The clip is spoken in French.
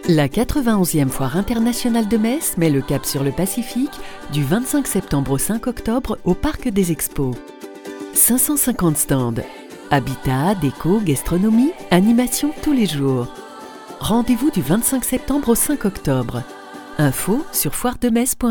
La 91e Foire internationale de Metz met le cap sur le Pacifique du 25 septembre au 5 octobre au Parc des Expos. 550 stands. Habitat, déco, gastronomie, animation tous les jours. Rendez-vous du 25 septembre au 5 octobre. Info sur foiredemetz.com.